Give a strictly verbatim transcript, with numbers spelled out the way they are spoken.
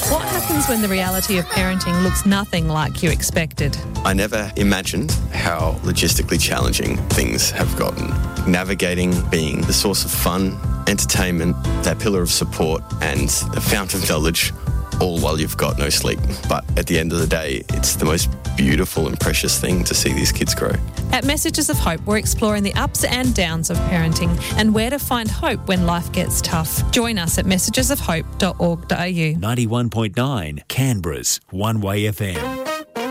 What happens when the reality of parenting looks nothing like you expected? I never imagined how logistically challenging things have gotten. Navigating being the source of fun, entertainment, that pillar of support and the fountain of knowledge, all while you've got no sleep. But at the end of the day, it's the most beautiful and precious thing to see these kids grow. At Messages of Hope, we're exploring the ups and downs of parenting and where to find hope when life gets tough. Join us at messages of hope dot org dot a u. ninety-one point nine Canberra's One Way F M.